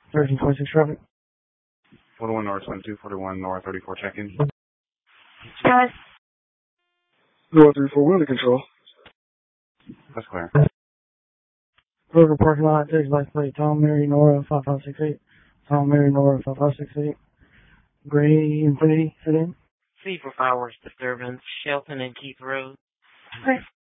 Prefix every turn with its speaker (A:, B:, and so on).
A: 1326 traffic.
B: 41 North 2241 North 34 check-in.
C: Guys.
A: North 34 Wheeler Control.
B: That's clear.
A: Broker parking lot, takes license plate Tom Mary Nora 5568. Tom Mary Nora 5568. Gray Infiniti sedan.
C: C for fireworks disturbance, Shelton and Keith Road.
A: Okay.